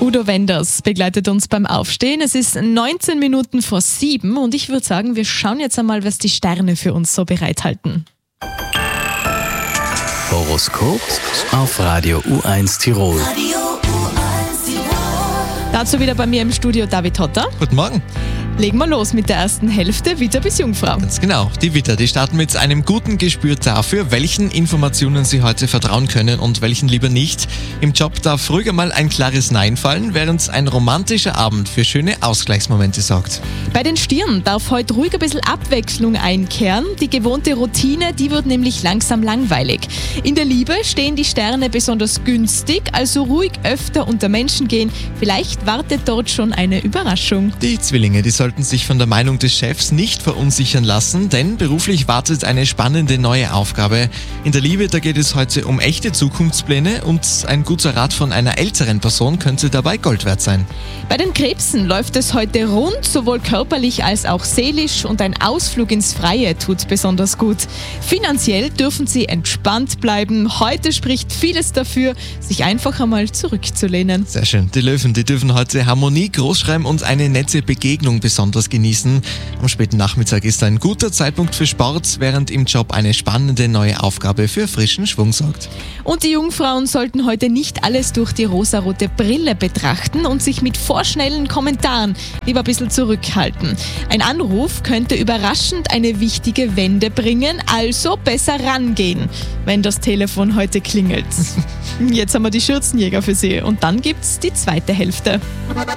Udo Wenders begleitet uns beim Aufstehen. Es ist 19 Minuten vor 7 und ich würde sagen, wir schauen jetzt einmal, was die Sterne für uns so bereithalten. Horoskop auf Radio U1 Tirol. Dazu wieder bei mir im Studio David Hotter. Guten Morgen. Legen wir los mit der ersten Hälfte, Widder bis Jungfrau. Ganz genau, die Widder, die starten mit einem guten Gespür dafür, welchen Informationen sie heute vertrauen können und welchen lieber nicht. Im Job darf ruhig mal ein klares Nein fallen, während ein romantischer Abend für schöne Ausgleichsmomente sorgt. Bei den Stieren darf heute ruhig ein bisschen Abwechslung einkehren. Die gewohnte Routine, die wird nämlich langsam langweilig. In der Liebe stehen die Sterne besonders günstig, also ruhig öfter unter Menschen gehen. Vielleicht wartet dort schon eine Überraschung. Die Zwillinge, die sollten sich von der Meinung des Chefs nicht verunsichern lassen, denn beruflich wartet eine spannende neue Aufgabe. In der Liebe, da geht es heute um echte Zukunftspläne und ein guter Rat von einer älteren Person könnte dabei Gold wert sein. Bei den Krebsen läuft es heute rund, sowohl körperlich als auch seelisch, und ein Ausflug ins Freie tut besonders gut. Finanziell dürfen sie entspannt bleiben. Heute spricht vieles dafür, sich einfach einmal zurückzulehnen. Sehr schön. Die Löwen, die dürfen heute Harmonie großschreiben und eine nette Begegnung besonders genießen. Am späten Nachmittag ist ein guter Zeitpunkt für Sport, während im Job eine spannende neue Aufgabe für frischen Schwung sorgt. Und die Jungfrauen sollten heute nicht alles durch die rosarote Brille betrachten und sich mit vorschnellen Kommentaren lieber ein bisschen zurückhalten. Ein Anruf könnte überraschend eine wichtige Wende bringen, also besser rangehen, wenn das Telefon heute klingelt. Jetzt haben wir die Schürzenjäger für Sie und dann gibt's die zweite Hälfte.